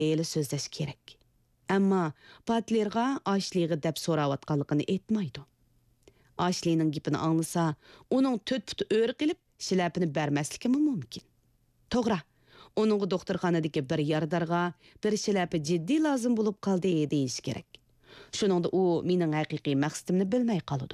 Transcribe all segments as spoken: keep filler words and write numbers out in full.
eli so'zlash kerak. Ammo Patlerga Ashliga deb so'rayotganligini aytmaydi. Ashlining gapini anglasa, uning to'rt put o'ri qilib, shilapini bermasligi mumkin. To'g'ri, uning doktorxonadagi bir yardarga bir shilapi jiddiy lozim bo'lib qoldi deyish kerak. Shuningda u mening haqiqiy maqsadimni bilmay qoladi.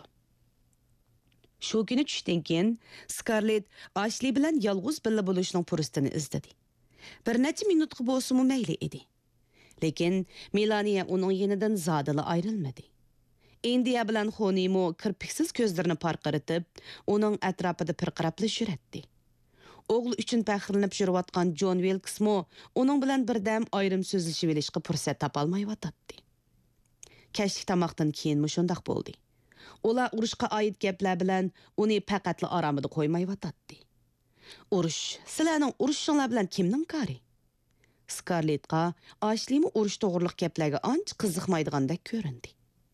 Shu kuni tushdan keyin Scarlett Ashli bilan yolg'iz birga bo'lishning fursatini izladi. Bir necha minutga bo'lsa-mu mayli edi. Lekin Melania uning yenidan zodila ayrilmadi. Indiya bilan Xonimo kirpiksiz ko'zlarini parqaritib, uning atrofida pirqirabli yuradi. O'g'li uchun faxrlanib yurayotgan John Wilkesmo uning bilan birdam ayrim so'zlashib olishga fursat topolmayotdi. Kashlik tamoqdan keyin shundoq bo'ldi. Ular urushga oid gaplar bilan uni faqatla oromida qo'ymayotdi. Urush, sizlarning urushinglar bilan kimning kari? Scarlettga Ashlimi urush to'g'riliq gaplarga ancha qiziqmaydigandek ko'rindi.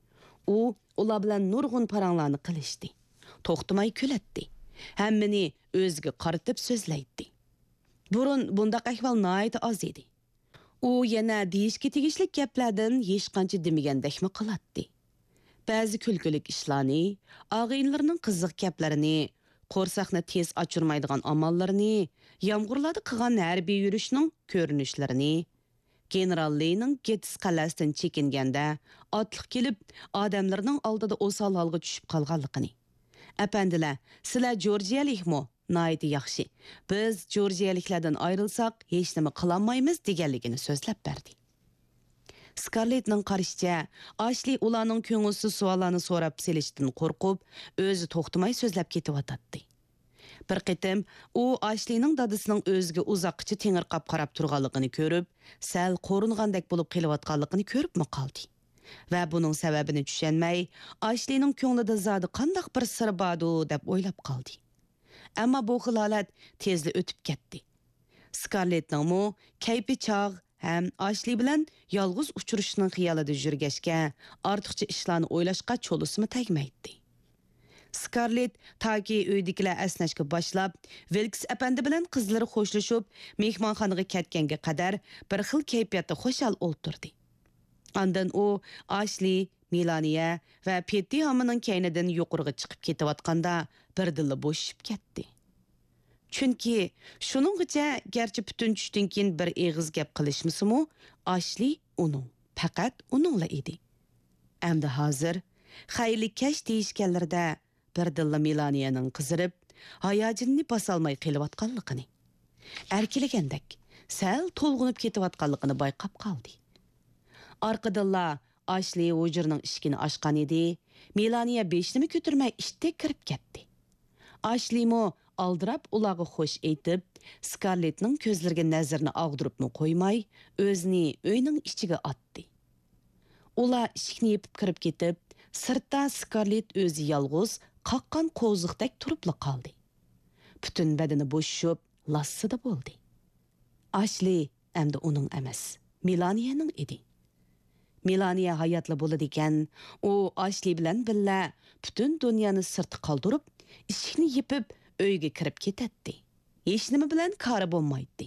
U ular bilan nurg'un paranglarni qilishdi. To'xtamay kuladi. Hammani o'ziga qaratib so'zlaydi. Burun bundaq ahvol nihoyat oz edi. U yana deyishga tegishli gaplardan hech qancha demagandekmi qiladi. Ba'zi kulgulik ishlarni, og'inlarning qiziq gaplarini, qo'rsaqni tez ochirmaydigan amallarini, yomg'irlarda qilgan harbiy yurishning ko'rinishlarini, General Leyning Gettis qalasidan chekinganda otliq kelib, odamlarning oldida o'sal holga tushib qolganligini. Apandilar, sizlar Georgiyalikmi? Nihoyat yaxshi. Biz Georgiyaliklardan ayrilsak, hech nima qilolmaymiz deganligini so'zlab berdi. Scarlettning qarashicha, Ashli ularning ko'ngilsiz savollarni so'rab selishdan qo'rqib, o'zi to'xtamay so'zlab ketyotdi. Bir qitim u Ashlining dadasining o'ziga uzoqcha tengirqab qarab turganligini ko'rib, sal qo'ringandek bo'lib qilayotganligini ko'ribmi qoldi. Va buning sababini tushunmay, Ashlining ko'nglida zodi qanday bir sir bordu deb o'ylab qoldi. Ammo bu holat tezli o'tib ketdi. Scarlettning mo kayfi chog' ham Ashli bilan yolg'iz uchrashishning xiyolida yurgashga, ortiqcha ishlarni o'ylashga cho'lisimi tegmaydi. Scarlett taki uydagilar asnashga boshlab, Wilkes apandi bilan qizlari xo'shlashib, mehmonxonaga ketganga qadar bir xil kayfiyatda xo'shal o'ltirdi. Ondan u Ashli, Melania va Petty Hamining kaynidan yuqoriga chiqib ketayotganda birdilla bo'shib ketdi. Chunki shuningcha garchi butun tushdan keyin bir eg'iz gap qilishmisimu, Ashli uning, faqat uningla edi. Endi hozir xayli kash deyishganlarda birdilla Melaniyaning qizirib, hayajonini bosolmay qilayotganligini, erkilagandek, sal to'lg'inib ketayotganligini bayqab qoldi. Orqadilla Ashli hujurning ishkini ochgan edi. Melania beshnimi ko'tarmay ishga kirib ketdi. Ashli mo aldirab ularga xo'sh aytib, Scarlettning ko'zlariga nazarni og'diribmi qo'ymay, o'zini uyning ichiga otdi. Ular ishikni yepib kirib ketib, sirtda Scarlett o'zi yolg'iz, qaqqan qo'ziqdek turibli qoldi. Butun badani bo'shib, lassida bo'ldi. Ashli endi uning emas, Melaniyaning edi. Melania hayotli bo'ladi ekan, u Ashli bilan birga butun dunyoni sirti qoldirib, ishikni yepib uyga kirib ketadi. Hech nima bilan kari bo'lmaydi.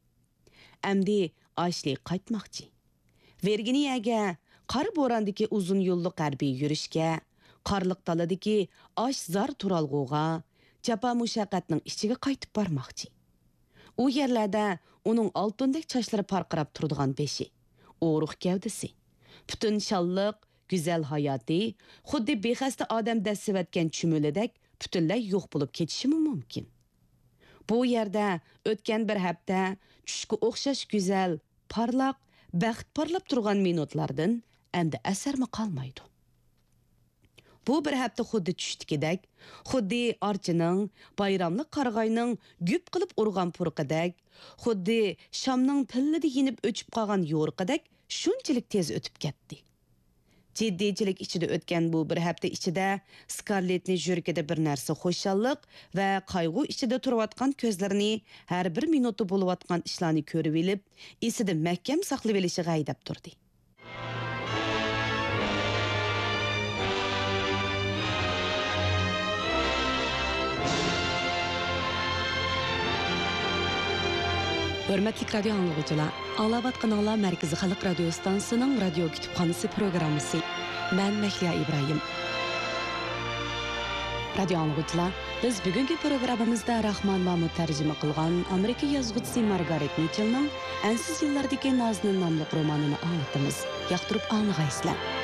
Endi Ashli qaytmoqchi. Virginiyaga, qor bo'rondagi uzun yo'lli harbiy yurishga, qorliq daladagi osh zar turalg'uga, japa mushaqqatning ichiga qaytib bormoqchi. U yerlarda uning oltindek chochlari parqirab turadigan beshi, o'ruq gavdasi, butun shalliq, go'zal hayoti, xuddi bexasta odam dasivatgan chumulidek butunlay yo'q bo'lib ketishi mumkin. Bu yerda o'tgan bir hafta tushga o'xshash go'zal, parlaq, baxt parlab turgan minutlardan endi asarmi qolmaydi. Bu bir hafta xuddi tushdikidek, xuddi archining, bayramlik qarg'ayning güp qilib urgan purqidek, xuddi shamning pillida yinib o'chib qolgan yo'rqidek shunchalik tez o'tib ketdi. Jiddiychilik ichida o'tgan bu bir hafta ichida Scarlettning yuragida bir narsa xo'shallik va qayg'u ichida turayotgan ko'zlarini har bir minutda bo'layotgan ishlarni ko'rib olib, esida mahkam saqlab olishi g'aydab turdi. Hörmətli radio anlıqçılar, Alabatqanallar Mərkəzi Xalq Radio Stansiyasının radio kütüpxanası proqramısı. Mən Məhliya İbrahim. Radio anlıqçılar, biz bugünkü proqramımızda Rahman Mahmud tərcümə qılğan Amerika yazğıçısı Margaret Mitchell'ның Ensiz yıllardaki Nazının namlıq romanını anlatımız. Yaxtırıb anlığaysızlar.